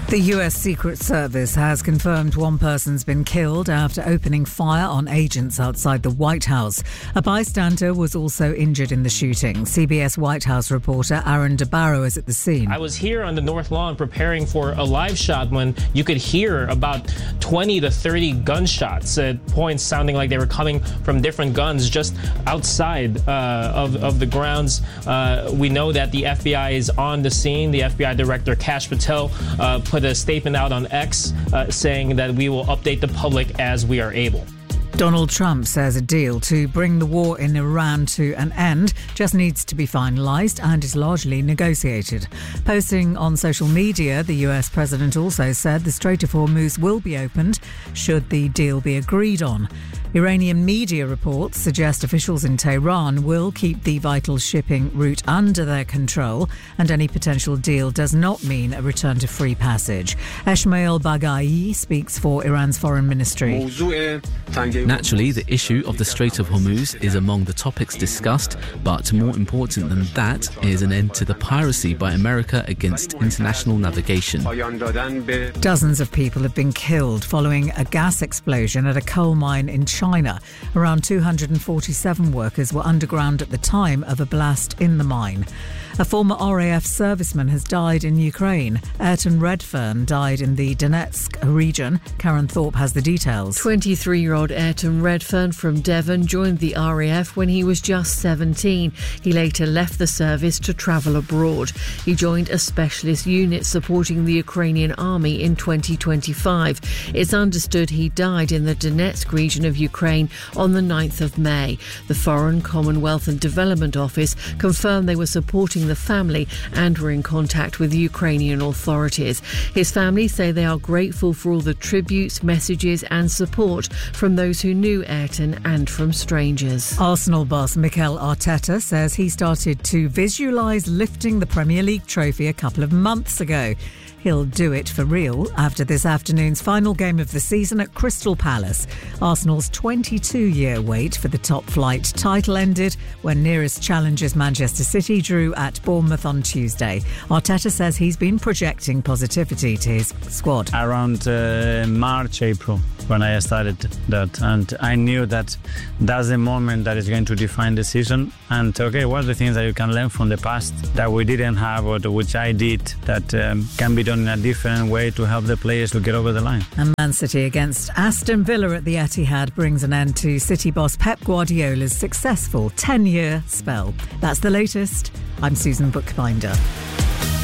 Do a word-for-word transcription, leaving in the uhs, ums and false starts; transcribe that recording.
The U S Secret Service has confirmed one person's been killed after opening fire on agents outside the White House. A bystander was also injured in the shooting. C B S White House reporter Aaron DeBarro is at the scene. I was here on the North Lawn preparing for a live shot when you could hear about twenty to thirty gunshots at points sounding like they were coming from different guns just outside uh, of, of the grounds. Uh, we know that the F B I is on the scene. The F B I Director Kash Patel uh, put a statement out on X uh, saying that we will update the public as we are able. Donald Trump says a deal to bring the war in Iran to an end just needs to be finalised and is largely negotiated. Posting on social media, the U S president also said the Strait of Hormuz will be opened should the deal be agreed on. Iranian media reports suggest officials in Tehran will keep the vital shipping route under their control, and any potential deal does not mean a return to free passage. Esmail Baghai speaks for Iran's foreign ministry. Naturally, the issue of the Strait of Hormuz is among the topics discussed, but more important than that is an end to the piracy by America against international navigation. Dozens of people have been killed following a gas explosion at a coal mine in China. Around two hundred forty-seven workers were underground at the time of a blast in the mine. A former R A F serviceman has died in Ukraine. Ayrton Redfern died in the Donetsk region. Karen Thorpe has the details. twenty-three-year-old Ayrton Redfern from Devon joined the R A F when he was just seventeen. He later left the service to travel abroad. He joined a specialist unit supporting the Ukrainian army in twenty twenty-five. It's understood he died in the Donetsk region of Ukraine on the ninth of May. The Foreign, Commonwealth and Development Office confirmed they were supporting the family and were in contact with the Ukrainian authorities. His family say they are grateful for all the tributes, messages and support from those who knew Ayrton and from strangers. Arsenal boss Mikel Arteta says he started to visualise lifting the Premier League trophy a couple of months ago. He'll do it for real after this afternoon's final game of the season at Crystal Palace. Arsenal's twenty-two-year wait for the top-flight title ended when nearest challengers Manchester City drew at Bournemouth on Tuesday. Arteta says he's been projecting positivity to his squad. Around uh, March, April, when I started that, and I knew that that's the moment that is going to define the season. And okay, what are the things that you can learn from the past that we didn't have, or which I did, that um, can be done in a different way to help the players to get over the line. And Man City against Aston Villa at the Etihad brings an end to City boss Pep Guardiola's successful ten-year spell. That's the latest. I'm Susan Bookbinder.